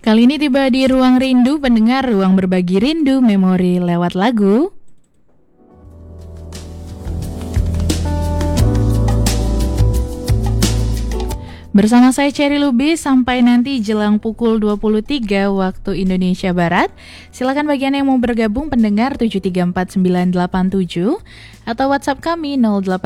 Kali ini tiba di Ruang Rindu, pendengar, ruang berbagi rindu memori lewat lagu. Bersama saya Cherry Lubis sampai nanti jelang pukul 23 waktu Indonesia Barat. Silakan bagian yang mau bergabung pendengar 7349987 atau WhatsApp kami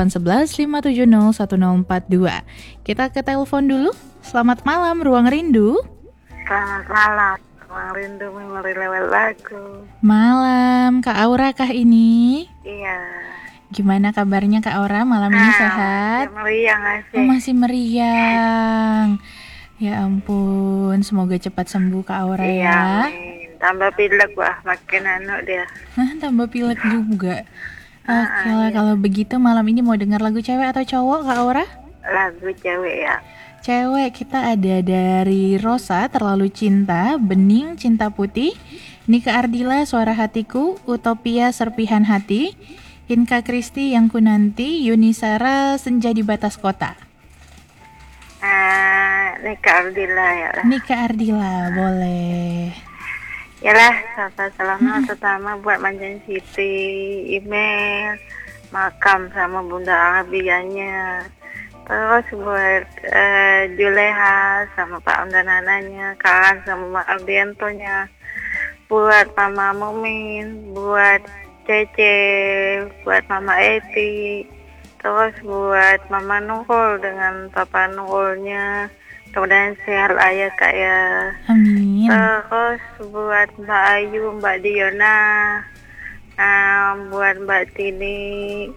08115701042. Kita ke telepon dulu. Selamat malam Ruang Rindu. Selamat malam, Ruang Rindu memori lewat lagu. Malam, Kak Aura kah ini? Iya. Gimana kabarnya Kak Aura? Malam ini sehat? Meriang Oh, masih meriang. Ya ampun, semoga cepat sembuh Kak Aura iya, ya. amin. Tambah pilek wah, makin dia. Tambah pilek juga. Oke lah, kalau begitu malam ini mau dengar lagu cewek atau cowok Kak Aura? Lagu cewek ya. Cewek kita ada dari Rosa, Terlalu Cinta, Bening, Cinta Putih, Nika Ardila, Suara Hatiku, Utopia, Serpihan Hati, Inka Kristi, Yang Ku Nanti, Yunisara, Senja di Batas Kota. Nika Ardila ya lah. Nika Ardila, boleh. Yalah, selamat pertama buat Manjan Siti, email, makam sama Bunda Arabianya. Terus buat Juleha sama Pak Om dan Nananya, Karan sama Mak Ardiantonya, buat Mama Mumin, buat Cece, buat Mama Eti, terus buat Mama Nurul dengan Papa Nurulnya, kemudian sehat ayah Kak ya. Amin. Terus buat Mbak Ayu, Mbak Diona, buat Mbak Tini,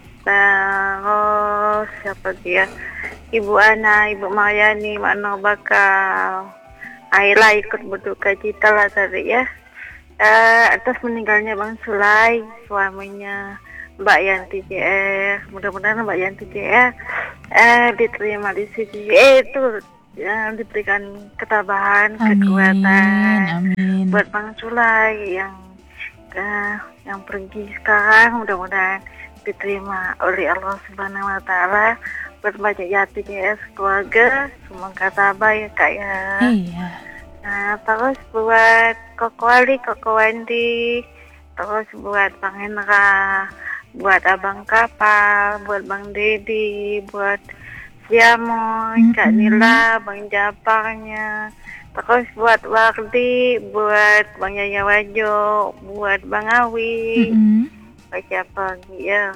terus siapa dia, Ibu Ana, Ibu Maryani, Mak Nur Bakal. Ayla ikut berduka cita lah tadi ya, atas meninggalnya Bang Sulai, suaminya Mbak Yanti JR. Mudah-mudahan Mbak Yanti JR diterima di sini, itu diberikan ketabahan, kekuatan. Amin. Buat Bang Sulai yang pergi sekarang, mudah-mudahan diterima oleh Allah Subhanahu Wa Taala. Buat Mbak Yati JR keluarga, semoga tabah ya Kak ya. Iya. Nah, terus buat Koko Ali, Koko Wendy, terus buat Bang Hendra, buat Abang Kapal, buat Bang Dedi, buat Siamoy, Kak Nila, Bang Japarnya, terus buat Wardi, buat Bang Yaya Wajo, buat Bang Awi, buat siapa lagi ya?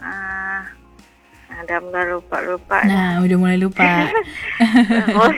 Ada mulai lupa. Nah, udah mulai lupa. Terus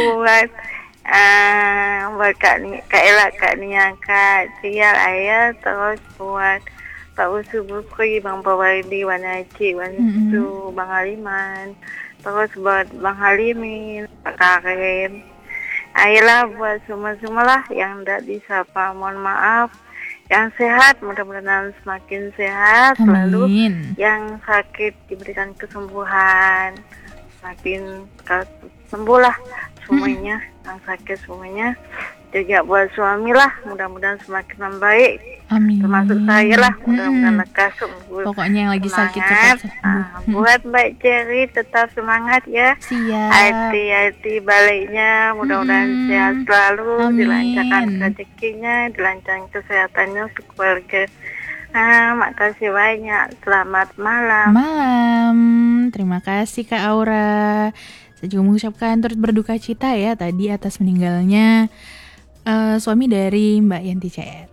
buat Kak Ella, Kak Nia, Kak Cia, Ayah, terus buat Pak Usu Bukri, Bang Pawardi, Wanaci, Wansu, Bang Haliman, terus buat Bang Halimin, Pak Karim. Ayolah buat semua lah yang tidak disapa, mohon maaf. Yang sehat, mudah-mudahan semakin sehat. Amin. Lalu yang sakit diberikan kesembuhan, semakin sembuh lah semuanya. Yang sakit semuanya. Juga buat suami lah, mudah-mudahan semakin membaik. Amin. Termasuk saya lah, mudah-mudahan lekas sembuh. Pokoknya yang lagi sakit cepat sembuh. Buat Mbak Cherry tetap semangat ya. Siap. Hati-hati baliknya, mudah-mudahan sehat selalu. Amin. Dilancarkan rezekinya, dilancarkan kesehatannya untuk keluarga. Makasih banyak. Selamat malam. Malam. Terima kasih Kak Aura. Saya juga mengucapkan turut berduka cita ya tadi atas meninggalnya suami dari Mbak Yanti CR.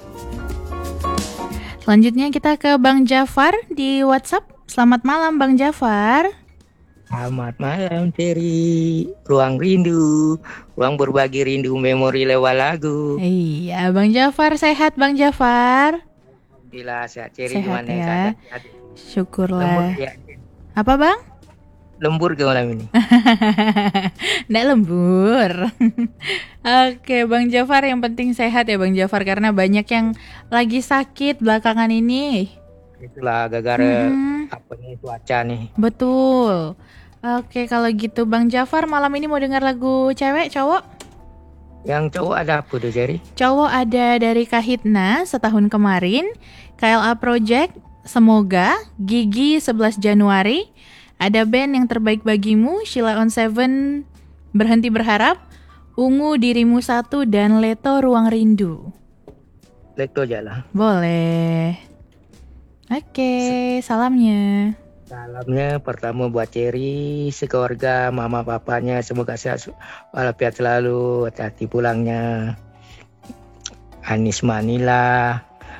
Selanjutnya kita ke Bang Jafar di WhatsApp. Selamat malam Bang Jafar. Selamat malam Cherry. Ruang Rindu, ruang berbagi rindu memori lewat lagu. Iya Bang Jafar, sehat Bang Jafar? Alhamdulillah sehat Cherry. Sehat gimana ya. Syukurlah. Lembur ya. Apa Bang? Lembur ke malam ini? Nggak lembur. Oke Bang Jafar, yang penting sehat ya Bang Jafar, karena banyak yang lagi sakit belakangan ini. Itulah gara-gara cuaca nih. Betul. Oke kalau gitu Bang Jafar, malam ini mau dengar lagu cewek cowok? Yang cowok ada apa tuh Cherry? Cowok ada dari Kahitna, Setahun Kemarin, KLA Project, Semoga, Gigi 11 Januari, ada band Yang Terbaik Bagimu, Sheila on 7, Berhenti Berharap, Ungu Dirimu Satu dan Leto Ruang Rindu. Leto aja lah. Boleh. Oke, salamnya. Salamnya pertama buat Cherry, sekeluarga, mama papanya, semoga sehat walafiat selalu, hati-hati pulangnya. Anis Manila,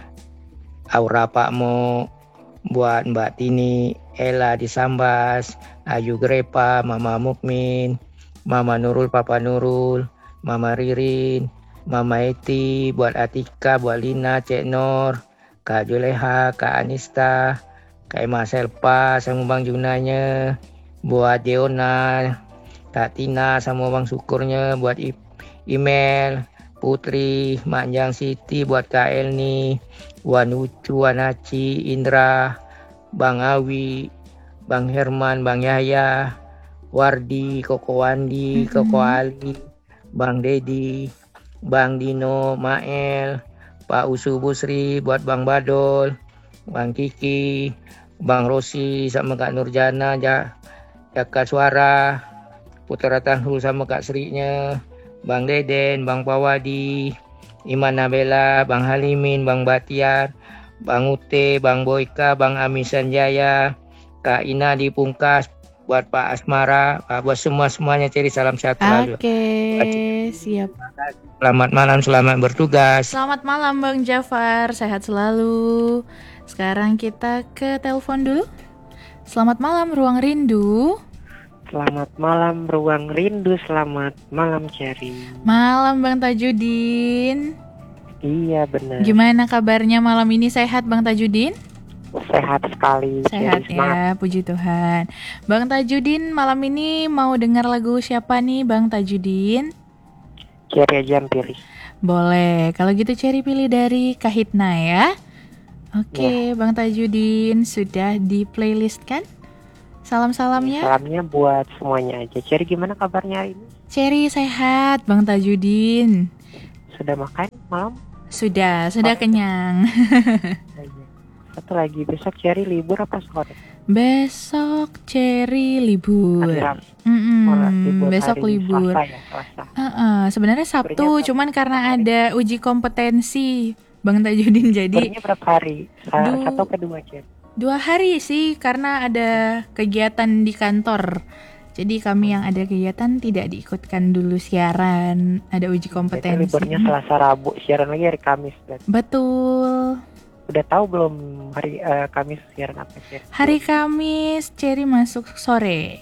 Aura Pakmo, buat Mbak Tini, Ella di Sambas, Ayu Grepa, Mama Mukmin, Mama Nurul, Papa Nurul, Mama Ririn, Mama Eti, buat Atika, buat Lina, Cek Nur, Kak Juleha, Kak Anista, Kak Emma Selpa, sama Bang Junanya, buat Deona, Kak Tina, sama Bang Syukurnya, buat email, Putri, Manjang Siti, buat Kak Elni, Wan Ucu, Wan Aci, Indra, Bang Awi, Bang Herman, Bang Yahya, Wardi, Koko Wandi, Koko Ali, Bang Dedi, Bang Dino, Mael, Pak Usu Busri, buat Bang Badol, Bang Kiki, Bang Rosi, sama Kak Nurjana, Jaka Suara, Putra Tanhul sama Kak Sri-nya, Bang Deden, Bang Pawadi, Iman Nabela, Bang Halimin, Bang Batiar, Bang Ute, Bang Boyka, Bang Ami Sanjaya, Kak Ina di Pungkas, buat Pak Asmara, buat semuanya Cherry, salam sehat selalu. Oke, siap. Selamat malam, selamat bertugas. Selamat malam Bang Jafar, sehat selalu. Sekarang kita ke telepon dulu. Selamat malam Ruang Rindu. Selamat malam Ruang Rindu, selamat malam Cherry. Malam Bang Tajudin. Iya benar. Gimana kabarnya malam ini, sehat Bang Tajudin? Sehat sekali. Sehat Cherry, semangat. ya, puji Tuhan. Bang Tajudin malam ini mau dengar lagu siapa nih Bang Tajudin? Cherry aja yang pilih. Boleh, kalau gitu Cherry pilih dari Kahitna ya. Oke, Bang Tajudin sudah di playlist kan? Salam-salamnya. Salamnya buat semuanya aja. Cherry gimana kabarnya hari ini? Cherry sehat Bang Tajudin. Sudah makan malam? Sudah kenyang. Oh, iya. Satu lagi, besok Cherry libur apa sore? Besok Cherry libur. Hari Rabu. Libur Besok hari libur. Selasa ya, Selasa. Sebenarnya Sabtu, Liburnya cuman karena hari. ada uji kompetensi Bang Tajudin jadi Liburnya berapa hari? Satu ke dua Cherry? 2 hari sih, karena ada kegiatan di kantor. Jadi kami yang ada kegiatan tidak diikutkan dulu siaran, ada uji Berarti kompetensi. liburnya Selasa Rabu, siaran lagi hari Kamis. Berarti. Betul. Udah tahu belum hari Kamis siaran apa Cherry? Hari Kamis Cherry masuk sore.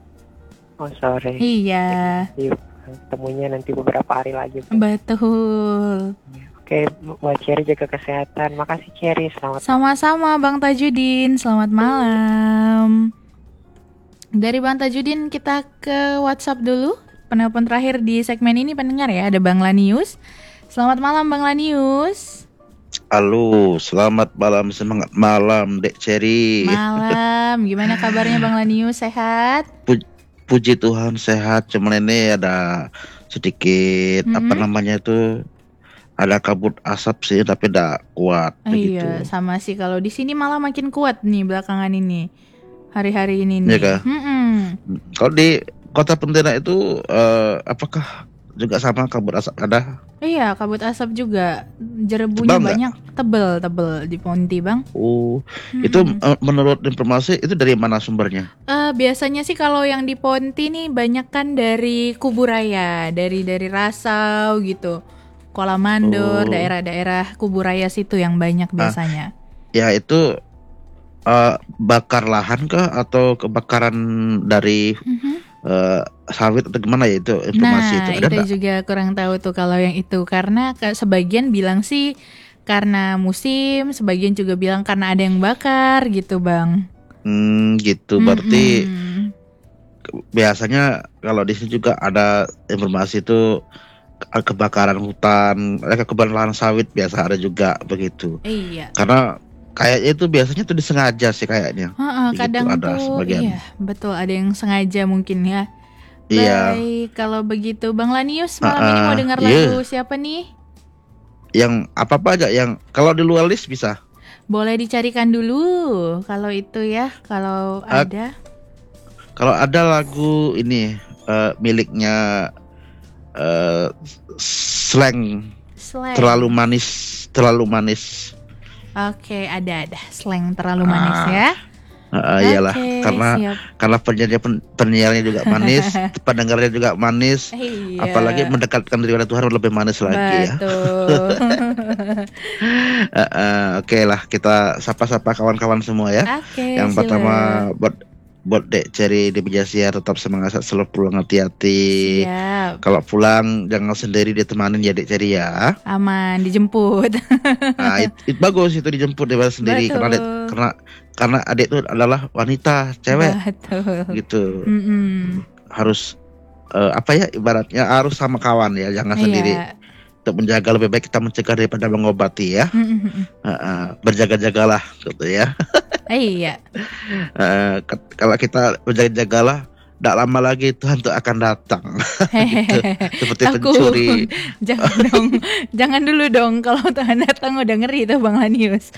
Oh sore. Iya, Ketemunya nanti beberapa hari lagi. betul. Oke, buat Cherry jaga kesehatan. Makasih Cherry, selamat. Sama-sama Bang Tajudin, selamat malam. Dari Bang Tajudin kita ke WhatsApp dulu. Penelpon terakhir di segmen ini pendengar ya, ada Bang Lanius. Selamat malam Bang Lanius. Halo, selamat malam, semangat malam Dek Cherry. Malam, gimana kabarnya Bang Lanius, sehat? Puji Tuhan sehat, cuman ini ada sedikit apa namanya itu, ada kabut asap sih tapi tidak kuat begitu. Iya, sama sih, kalau di sini malah makin kuat nih belakangan ini. Hari-hari ini nih. Iya kah? Kalau di Kota Pontianak itu apakah juga sama kabut asap ada? Iya, kabut asap juga. Jerebunya Tebal banyak, tebel di Ponti, Bang. Oh, itu menurut informasi itu dari mana sumbernya? Biasanya sih kalau yang di Ponti nih banyak kan dari Kuburaya, dari Rasau gitu. Kuala Mandor, daerah-daerah Kuburaya situ yang banyak biasanya. Ya itu bakar lahan kah atau kebakaran dari sawit atau gimana ya itu informasi itu ada itu enggak? juga kurang tahu tuh kalau yang itu, karena sebagian bilang sih karena musim, sebagian juga bilang karena ada yang bakar gitu Bang. Gitu berarti biasanya kalau di sini juga ada informasi itu kebakaran hutan, kebakaran lahan sawit biasa ada juga begitu. Iya. Karena kayaknya itu biasanya tuh disengaja sih kayaknya. Kadang ada tuh sebagian. iya, betul, ada yang sengaja mungkin ya. Iya. Baik, kalau begitu Bang Lanius malam ini mau dengar lagu siapa nih? Yang apa aja yang kalau di luar list bisa. Boleh dicarikan dulu kalau itu ya, kalau ada. Kalau ada lagu ini miliknya slang Slang. terlalu manis. Oke, ada slang terlalu manis ya. Iyalah, Oke, karena siap. penyiarnya juga manis, pendengarnya juga manis, Iya. apalagi mendekatkan diri pada Tuhan lebih manis lagi ya. Betul. Oke lah, kita sapa-sapa kawan-kawan semua ya. Oke, Yang silakan. pertama buat Dek Cherry di Bejasia, tetap semangat selalu pulang hati-hati. Siap. Kalau pulang jangan sendiri, ditemanin ya Dek Cherry ya. Aman dijemput. Nah, itu bagus itu dijemput daripada sendiri Betul. karena adik itu adalah wanita, cewek Betul. gitu. Mm-mm. Harus ibaratnya harus sama kawan ya, jangan sendiri. Iya. Untuk menjaga, lebih baik kita mencegah daripada mengobati ya. Mm-mm. Berjaga-jagalah gitu ya. Iya. Kalau kita berjaga-jagalah, tidak lama lagi Tuhan tuh akan datang. Gitu. Seperti Takut. pencuri. Jangan dong. Jangan dulu dong. Kalau Tuhan datang udah ngeri tuh Bang Lanius.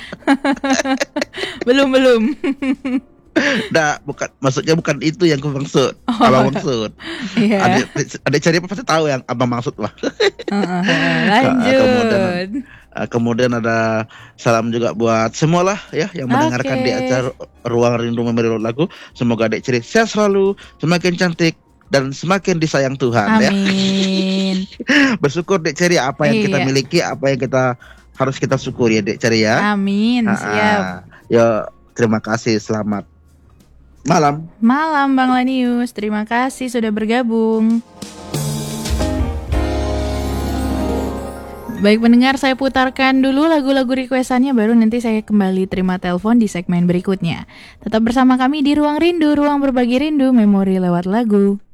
Belum. Nah, maksudnya bukan itu yang aku maksud. Abang maksud. Iya. Adik cari apa pasti tahu yang abang maksud lah. Lanjut. Kemudian ada salam juga buat semualah ya yang mendengarkan Oke. di acara Ruang Rindu Memori Lagu. Semoga Dek Cherry sehat selalu, semakin cantik dan semakin disayang Tuhan ya. Amin. Bersyukur Dek Cherry apa yang kita Iya. miliki, apa yang kita harus kita syukuri ya Dek Cherry ya. Amin. Siap. Ya, terima kasih, selamat malam. Malam Bang Lanius. Terima kasih sudah bergabung. Baik pendengar, saya putarkan dulu lagu-lagu requestannya, baru nanti saya kembali terima telepon di segmen berikutnya. Tetap bersama kami di Ruang Rindu, ruang berbagi rindu, memori lewat lagu.